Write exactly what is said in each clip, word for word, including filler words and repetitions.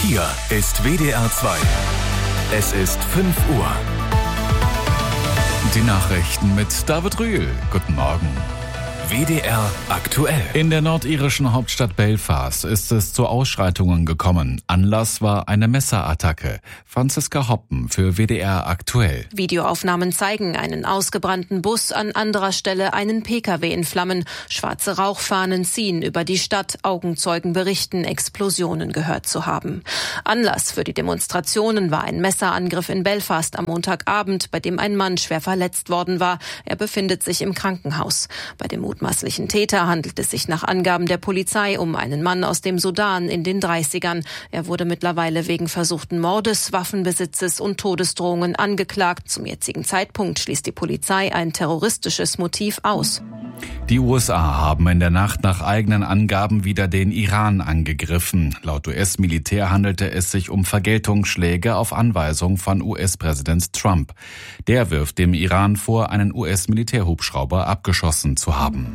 Hier ist W D R zwei. Es ist fünf Uhr. Die Nachrichten mit David Rühl. Guten Morgen. W D R aktuell. In der nordirischen Hauptstadt Belfast ist es zu Ausschreitungen gekommen. Anlass war eine Messerattacke. Franziska Hoppen für W D R aktuell. Videoaufnahmen zeigen einen ausgebrannten Bus, an anderer Stelle einen Pkw in Flammen. Schwarze Rauchfahnen ziehen über die Stadt. Augenzeugen berichten, Explosionen gehört zu haben. Anlass für die Demonstrationen war ein Messerangriff in Belfast am Montagabend, bei dem ein Mann schwer verletzt worden war. Er befindet sich im Krankenhaus. Bei dem mutmaßlichen Täter handelt es sich nach Angaben der Polizei um einen Mann aus dem Sudan in den dreißigern. Er wurde mittlerweile wegen versuchten Mordes, Waffenbesitzes und Todesdrohungen angeklagt. Zum jetzigen Zeitpunkt schließt die Polizei ein terroristisches Motiv aus. Die U S A haben in der Nacht nach eigenen Angaben wieder den Iran angegriffen. Laut U S-Militär handelte es sich um Vergeltungsschläge auf Anweisung von U S-Präsident Trump. Der wirft dem Iran vor, einen U S-Militärhubschrauber abgeschossen zu haben.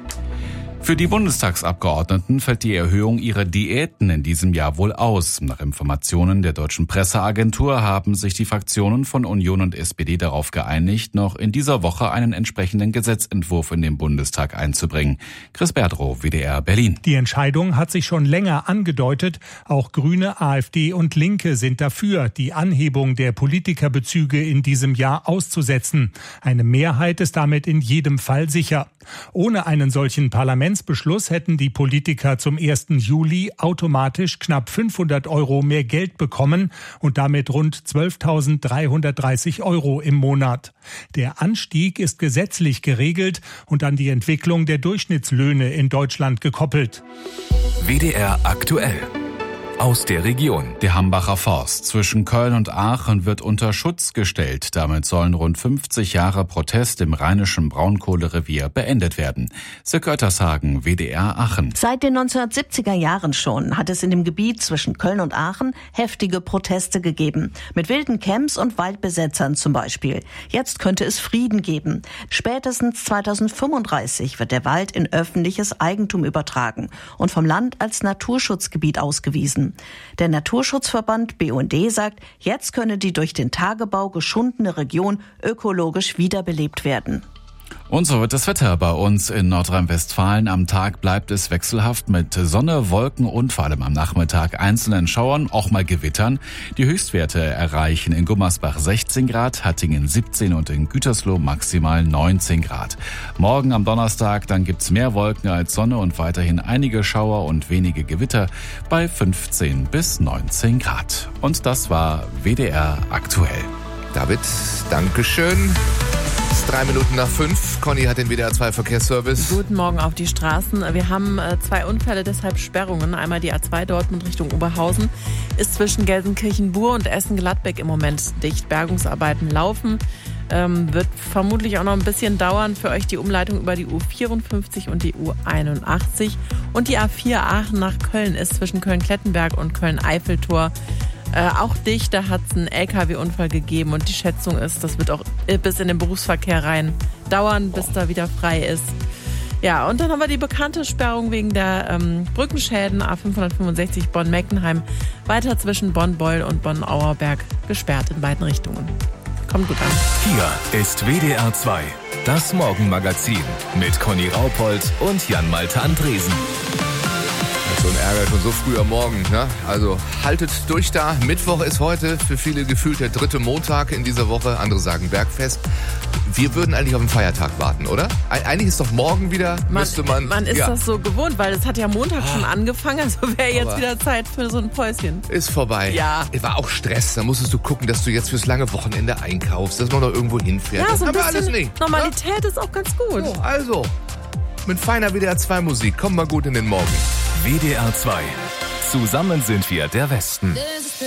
Für die Bundestagsabgeordneten fällt die Erhöhung ihrer Diäten in diesem Jahr wohl aus. Nach Informationen der Deutschen Presseagentur haben sich die Fraktionen von Union und S P D darauf geeinigt, noch in dieser Woche einen entsprechenden Gesetzentwurf in den Bundestag einzubringen. Chris Berdrow, W D R Berlin. Die Entscheidung hat sich schon länger angedeutet. Auch Grüne, AfD und Linke sind dafür, die Anhebung der Politikerbezüge in diesem Jahr auszusetzen. Eine Mehrheit ist damit in jedem Fall sicher. Ohne einen solchen Parlamentsbeschluss hätten die Politiker zum ersten Juli automatisch knapp fünfhundert Euro mehr Geld bekommen und damit rund zwölftausenddreihundertdreißig Euro im Monat. Der Anstieg ist gesetzlich geregelt und an die Entwicklung der Durchschnittslöhne in Deutschland gekoppelt. W D R aktuell. Aus der Region. Der Hambacher Forst zwischen Köln und Aachen wird unter Schutz gestellt. Damit sollen rund fünfzig Jahre Protest im rheinischen Braunkohlerevier beendet werden. Sir Göttershagen, W D R Aachen. Seit den neunzehnhundertsiebziger Jahren schon hat es in dem Gebiet zwischen Köln und Aachen heftige Proteste gegeben. Mit wilden Camps und Waldbesetzern zum Beispiel. Jetzt könnte es Frieden geben. Spätestens zweitausendfünfunddreißig wird der Wald in öffentliches Eigentum übertragen und vom Land als Naturschutzgebiet ausgewiesen. Der Naturschutzverband B U N D sagt, jetzt könne die durch den Tagebau geschundene Region ökologisch wiederbelebt werden. Und so wird das Wetter bei uns in Nordrhein-Westfalen. Am Tag bleibt es wechselhaft mit Sonne, Wolken und vor allem am Nachmittag einzelnen Schauern, auch mal Gewittern. Die Höchstwerte erreichen in Gummersbach sechzehn Grad, Hattingen siebzehn und in Gütersloh maximal neunzehn Grad. Morgen am Donnerstag, dann gibt's mehr Wolken als Sonne und weiterhin einige Schauer und wenige Gewitter bei fünfzehn bis neunzehn Grad. Und das war W D R aktuell. David, Dankeschön. Drei Minuten nach fünf. Conny hat den W D R zwei Verkehrsservice. Guten Morgen auf die Straßen. Wir haben äh, zwei Unfälle, deshalb Sperrungen. Einmal die A zwei Dortmund Richtung Oberhausen ist zwischen Gelsenkirchen-Bur und Essen-Gladbeck im Moment dicht. Bergungsarbeiten laufen. Ähm, wird vermutlich auch noch ein bisschen dauern für euch die Umleitung über die U vierundfünfzig und die U einundachtzig. Und die A vier Aachen nach Köln ist zwischen Köln-Klettenberg und Köln-Eiffeltor Äh, auch dicht, da hat es einen L K W-Unfall gegeben und die Schätzung ist, das wird auch bis in den Berufsverkehr rein dauern, bis da wieder frei ist. Ja, und dann haben wir die bekannte Sperrung wegen der ähm, Brückenschäden A fünfhundertfünfundsechzig Bonn-Meckenheim, weiter zwischen Bonn-Beul und Bonn-Auerberg gesperrt in beiden Richtungen. Kommt gut an. Hier ist W D R zwei, das Morgenmagazin mit Conny Raupold und Jan-Malte Andresen. So ein Ärger schon so früh am Morgen, ne? Also haltet durch da. Mittwoch ist heute für viele gefühlt der dritte Montag in dieser Woche. Andere sagen Bergfest. Wir würden eigentlich auf den Feiertag warten, oder? Eigentlich ist doch morgen wieder, man, müsste man... Man ist ja. das so gewohnt, weil es hat ja Montag schon angefangen. Also wäre jetzt Aber wieder Zeit für so ein Päuschen. Ist vorbei. Ja. Es war auch Stress. Da musstest du gucken, dass du jetzt fürs lange Wochenende einkaufst, dass man noch irgendwo hinfährt. Ja, so ein das haben wir bisschen alles nicht. Normalität ja? Ist auch ganz gut. So, also, mit feiner W D R zwei Musik. Komm mal gut in den Morgen. W D R zwei. Zusammen sind wir der Westen.